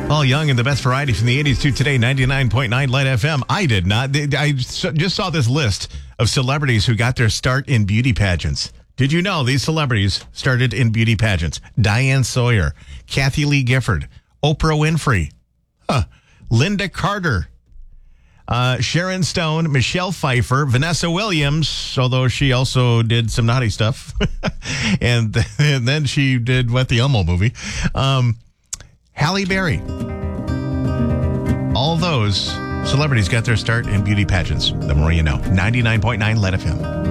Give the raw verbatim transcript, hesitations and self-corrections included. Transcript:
Paul Young and the best variety from the eighties to today, ninety-nine point nine Light F M. I did not. I just saw this list of celebrities who got their start in beauty pageants. Did you know these celebrities started in beauty pageants? Diane Sawyer, Kathy Lee Gifford, Oprah Winfrey, huh, Linda Carter, uh, Sharon Stone, Michelle Pfeiffer, Vanessa Williams, although she also did some naughty stuff. and, and then she did, what, the Elmo movie. Um, Halle Berry. All those celebrities got their start in beauty pageants. The more you know. ninety-nine point nine Light F M.